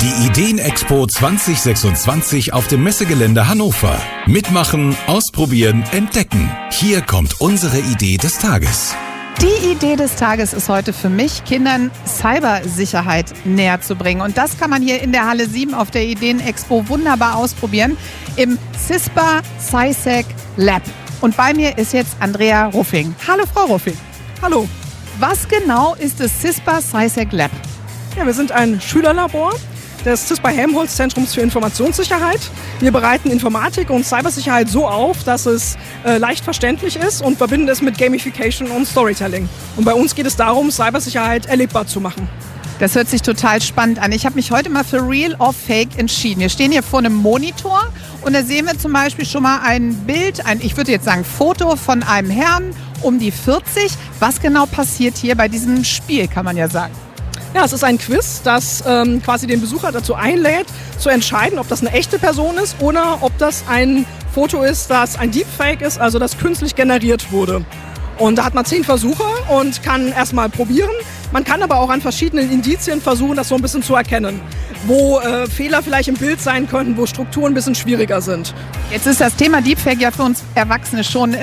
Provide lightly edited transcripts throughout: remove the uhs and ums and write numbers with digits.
Die Ideenexpo 2026 auf dem Messegelände Hannover. Mitmachen, ausprobieren, entdecken. Hier kommt unsere Idee des Tages. Die Idee des Tages ist heute für mich, Kindern Cybersicherheit näher zu bringen. Und das kann man hier in der Halle 7 auf der Ideenexpo wunderbar ausprobieren im CISPA SciSec Lab. Und bei mir ist jetzt Andrea Ruffing. Hallo Frau Ruffing. Hallo. Was genau ist das CISPA SciSec Lab? Ja, wir sind ein Schülerlabor des CISPA-Helmholtz-Zentrums für Informationssicherheit. Wir bereiten Informatik und Cybersicherheit so auf, dass es leicht verständlich ist und verbinden es mit Gamification und Storytelling. Und bei uns geht es darum, Cybersicherheit erlebbar zu machen. Das hört sich total spannend an. Ich habe mich heute mal für Real or Fake entschieden. Wir stehen hier vor einem Monitor und da sehen wir zum Beispiel schon mal ein Bild, ich würde jetzt sagen Foto von einem Herrn um die 40. Was genau passiert hier bei diesem Spiel, kann man ja sagen? Ja, es ist ein Quiz, das quasi den Besucher dazu einlädt, zu entscheiden, ob das eine echte Person ist oder ob das ein Foto ist, das ein Deepfake ist, also das künstlich generiert wurde. Und da hat man 10 Versuche und kann erstmal probieren. Man kann aber auch an verschiedenen Indizien versuchen, das so ein bisschen zu erkennen, wo Fehler vielleicht im Bild sein könnten, wo Strukturen ein bisschen schwieriger sind. Jetzt ist das Thema Deepfake ja für uns Erwachsene schon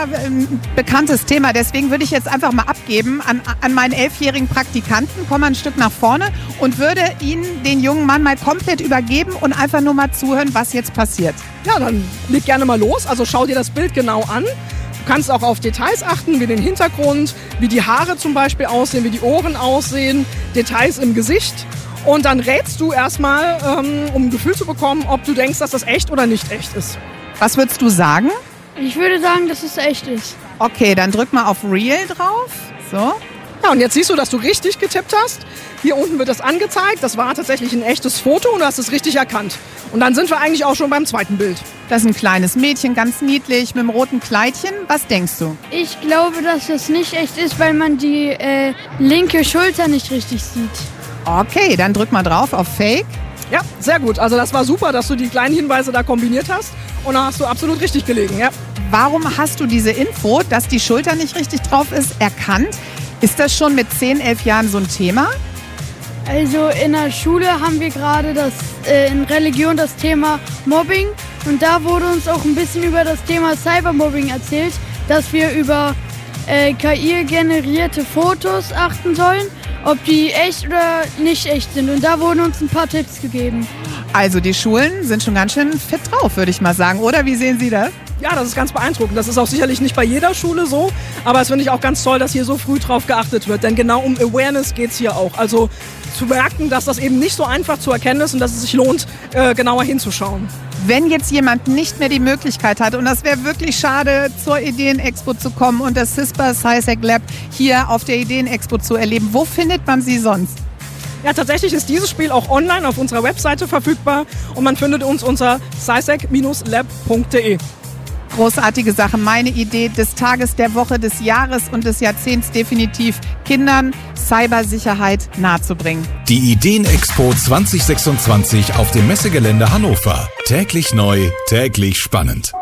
ein bekanntes Thema. Deswegen würde ich jetzt einfach mal abgeben an meinen 11-jährigen Praktikanten, komme ein Stück nach vorne und würde Ihnen den jungen Mann mal komplett übergeben und einfach nur mal zuhören, was jetzt passiert. Ja, dann leg gerne mal los. Also schau dir das Bild genau an. Du kannst auch auf Details achten, wie den Hintergrund, wie die Haare zum Beispiel aussehen, wie die Ohren aussehen, Details im Gesicht. Und dann rätst du erstmal, um ein Gefühl zu bekommen, ob du denkst, dass das echt oder nicht echt ist. Was würdest du sagen? Ich würde sagen, dass es echt ist. Okay, dann drück mal auf Real drauf. So. Ja, und jetzt siehst du, dass du richtig getippt hast. Hier unten wird das angezeigt. Das war tatsächlich ein echtes Foto und du hast es richtig erkannt. Und dann sind wir eigentlich auch schon beim zweiten Bild. Das ist ein kleines Mädchen, ganz niedlich, mit einem roten Kleidchen. Was denkst du? Ich glaube, dass es nicht echt ist, weil man die linke Schulter nicht richtig sieht. Okay, dann drück mal drauf auf Fake. Ja, sehr gut. Also das war super, dass du die kleinen Hinweise da kombiniert hast. Und da hast du absolut richtig gelegen, ja. Warum hast du diese Info, dass die Schulter nicht richtig drauf ist, erkannt? Ist das schon mit 10, 11 Jahren so ein Thema? Also in der Schule haben wir gerade in Religion das Thema Mobbing. Und da wurde uns auch ein bisschen über das Thema Cybermobbing erzählt, dass wir über KI-generierte Fotos achten sollen, ob die echt oder nicht echt sind. Und da wurden uns ein paar Tipps gegeben. Also die Schulen sind schon ganz schön fit drauf, würde ich mal sagen. Oder wie sehen Sie das? Ja, das ist ganz beeindruckend. Das ist auch sicherlich nicht bei jeder Schule so. Aber es finde ich auch ganz toll, dass hier so früh drauf geachtet wird. Denn genau um Awareness geht es hier auch. Also zu merken, dass das eben nicht so einfach zu erkennen ist und dass es sich lohnt, genauer hinzuschauen. Wenn jetzt jemand nicht mehr die Möglichkeit hat, und das wäre wirklich schade, zur Ideenexpo zu kommen und das CISPA SciSec Lab hier auf der Ideenexpo zu erleben, wo findet man sie sonst? Ja, tatsächlich ist dieses Spiel auch online auf unserer Webseite verfügbar und man findet uns unter scicec-lab.de. Großartige Sache. Meine Idee des Tages, der Woche, des Jahres und des Jahrzehnts definitiv, Kindern Cybersicherheit nahezubringen. Die Ideenexpo 2026 auf dem Messegelände Hannover. Täglich neu, täglich spannend.